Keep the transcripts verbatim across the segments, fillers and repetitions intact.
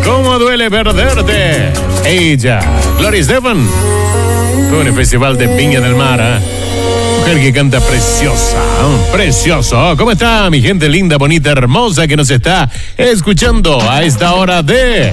¿Cómo duele perderte? Ella, Gloria Estefan, con el Festival de Viña del Mar, ¿eh? Mujer que canta preciosa, ¿eh? Precioso. ¿Cómo está mi gente linda, bonita, hermosa que nos está escuchando a esta hora de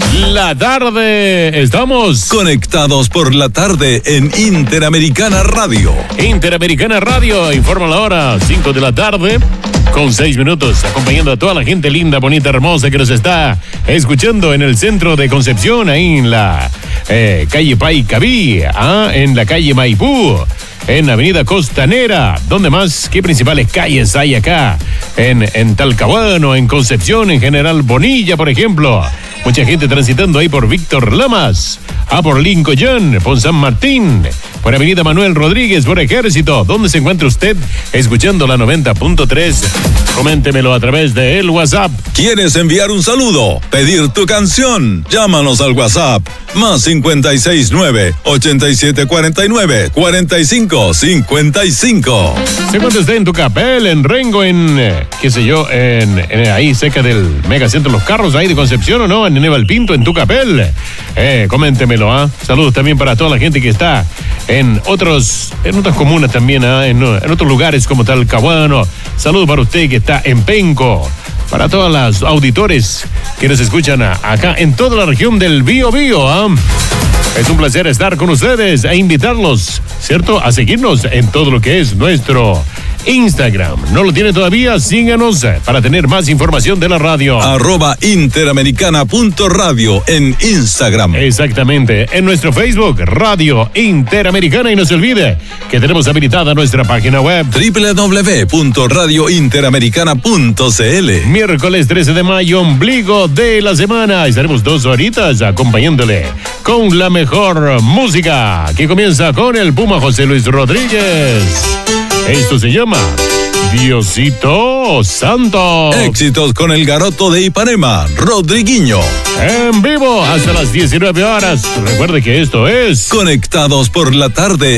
la tarde? Estamos conectados por la tarde en Interamericana Radio. Interamericana Radio, informa la hora, cinco de la tarde. Con seis minutos, acompañando a toda la gente linda, bonita, hermosa que nos está escuchando en el centro de Concepción, ahí en la eh, calle Paicaví, ¿ah? En la calle Maipú, en Avenida Costanera. ¿Dónde más? ¿Qué principales calles hay acá? En, en Talcahuano, en Concepción, en General Bonilla, por ejemplo. Mucha gente transitando ahí por Víctor Lamas, ah, por Lincoln, por San Martín, por Avenida Manuel Rodríguez, por Ejército. ¿Dónde se encuentra usted escuchando la noventa punto tres? Coméntemelo a través de el WhatsApp. ¿Quieres enviar un saludo? ¿Pedir tu canción? Llámanos al WhatsApp más cincuenta y seis nueve, ochenta y siete cuarenta y nueve, cuarenta y cinco cincuenta y cinco. ¿Se encuentra usted en Tucapel, en Rengo, en, eh, qué sé yo, en, en ahí cerca del Megacentro Los Carros, ahí de Concepción o no? En Aníbal Pinto, en Tucapel. Eh, coméntemelo, ¿ah? ¿eh? Saludos también para toda la gente que está en otros, en otras comunas también, ¿eh? en, en otros lugares como Talcahuano. Saludos para usted que está en Penco. Para todos los auditores que nos escuchan acá en toda la región del Bío Bío. ¿eh? Es un placer estar con ustedes e invitarlos, ¿cierto?, a seguirnos en todo lo que es nuestro Instagram. ¿No lo tiene todavía? Síganos para tener más información de la radio. Arroba Interamericana punto radio en Instagram. Exactamente. En nuestro Facebook, Radio Interamericana. Y no se olvide que tenemos habilitada nuestra página web doble u doble u doble u punto radio interamericana punto c l. Miércoles trece de mayo, ombligo de la semana. Estaremos dos horitas acompañándole con la mejor música, que comienza con el Puma José Luis Rodríguez. Esto se llama Diosito Santo. Éxitos con el garoto de Ipanema, Rodriguinho. En vivo hasta las diecinueve horas. Recuerde que esto es Conectados por la tarde